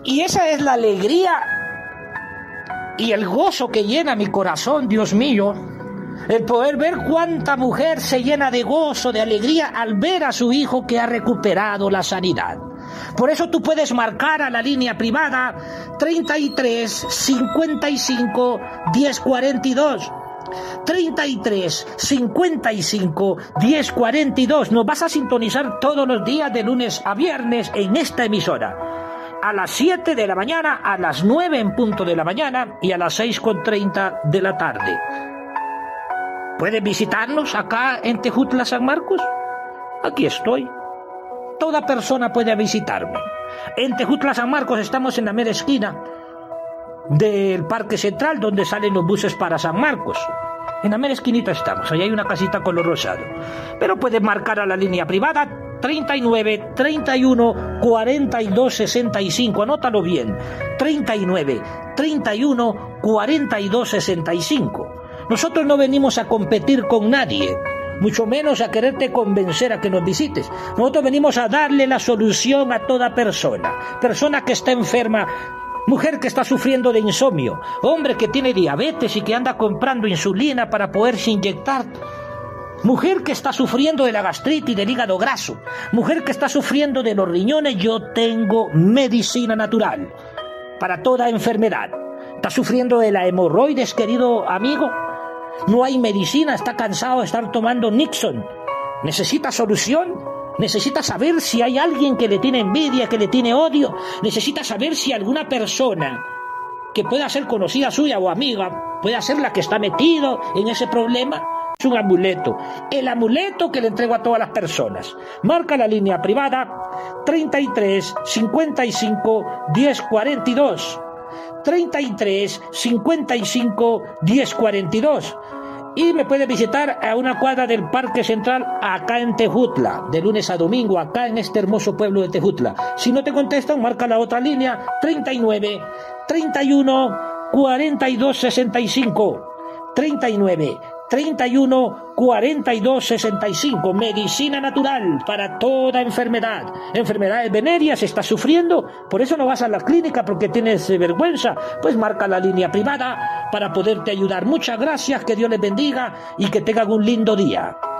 Y esa es la alegría y el gozo que llena mi corazón, Dios mío. El poder ver cuánta mujer se llena de gozo, de alegría al ver a su hijo que ha recuperado la sanidad. Por eso tú puedes marcar a la línea privada 33 55 10 42. 33 55 10 42. Nos vas a sintonizar todos los días de lunes a viernes en esta emisora. A las 7 de la mañana, a las 9 en punto de la mañana y a las 6:30 de la tarde. ¿Puedes visitarnos acá en Tejutla, San Marcos? Aquí estoy. Toda persona puede visitarme. En Tejutla, San Marcos estamos en la mera esquina del Parque Central, donde salen los buses para San Marcos. En la mera esquinita estamos, ahí hay una casita color rosado. Pero puedes marcar a la línea privada 39 31 42 65, anótalo bien, 39 31 42 65. Nosotros no venimos a competir con nadie, mucho menos a quererte convencer a que nos visites. Nosotros venimos a darle la solución a toda persona que está enferma, mujer que está sufriendo de insomnio, hombre que tiene diabetes y que anda comprando insulina para poderse inyectar, mujer que está sufriendo de la gastritis, del hígado graso, mujer que está sufriendo de los riñones. Yo tengo medicina natural para toda enfermedad. ¿Estás sufriendo de la hemorroides, querido amigo? No hay medicina, está cansado de estar tomando Nixon. ¿Necesita solución? Necesita saber si hay alguien que le tiene envidia, que le tiene odio. Necesita saber si alguna persona que pueda ser conocida suya o amiga puede ser la que está metido en ese problema. Es un amuleto, el amuleto que le entrego a todas las personas. Marca la línea privada 33 55 10 42. 33 55 10 42. Y me puede visitar a una cuadra del Parque Central acá en Tejutla, de lunes a domingo, acá en este hermoso pueblo de Tejutla. Si no te contestan, marca la otra línea 39 31 42 65. 39 31 42 65. Medicina natural para toda enfermedad. Enfermedades venéreas, ¿estás sufriendo? Por eso no vas a la clínica porque tienes vergüenza. Pues marca la línea privada para poderte ayudar. Muchas gracias, que Dios les bendiga y que tengan un lindo día.